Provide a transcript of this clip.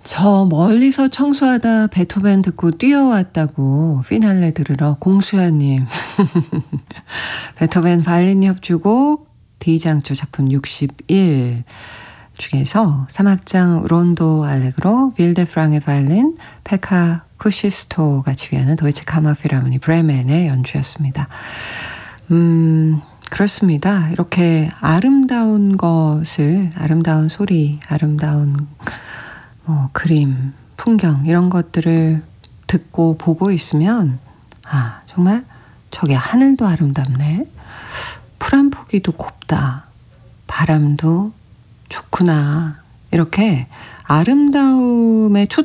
저 멀리서 청소하다 베토벤 듣고 뛰어왔다고 피날레 들으러 공수연님. 베토벤 바이올린 협주곡 D장조 작품 61 중에서 3악장 론도 알레그로 빌데 프랑의 바이올린 페카 쿠시스토가 지휘하는 도이체 카마필하모니 브레멘의 연주였습니다. 그렇습니다. 이렇게 아름다운 것을, 아름다운 소리, 아름다운 그림, 풍경 이런 것들을 듣고 보고 있으면 정말 저게 하늘도 아름답네. 풀 한 포기도 곱다. 바람도 좋구나. 이렇게 아름다움에